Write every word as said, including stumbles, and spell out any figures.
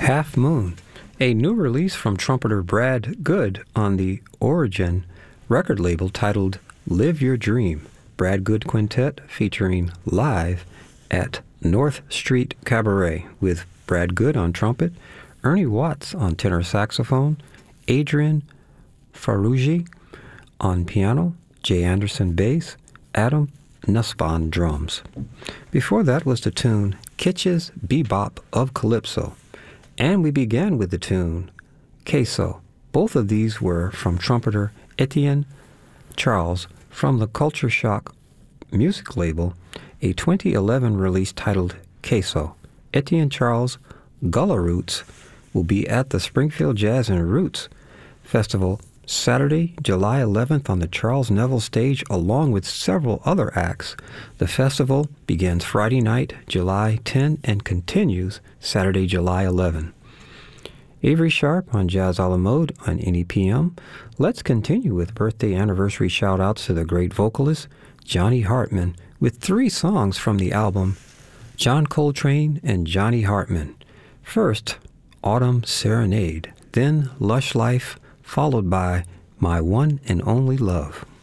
Half Moon, a new release from trumpeter Brad Good on the Origin record label titled Live Your Dream. Brad Good Quintet featuring live at North Street Cabaret with Brad Good on trumpet, Ernie Watts on tenor saxophone, Adrian Faruji on piano, Jay Anderson bass, Adam Nussbaum drums. Before that was the tune Kitsch's Bebop of Calypso, and we began with the tune Queso. Both of these were from trumpeter Etienne Charles from the Culture Shock music label, a twenty eleven release titled Queso. Etienne Charles Gullah Roots will be at the Springfield Jazz and Roots Festival Saturday, July eleventh on the Charles Neville stage along with several other acts. The festival begins Friday night, July tenth and continues Saturday, July eleventh. Avery Sharp on Jazz a la Mode on N E P M. Let's continue with birthday anniversary shout-outs to the great vocalist Johnny Hartman with three songs from the album John Coltrane and Johnny Hartman. First, Autumn Serenade, then Lush Life, followed by My One and Only Love.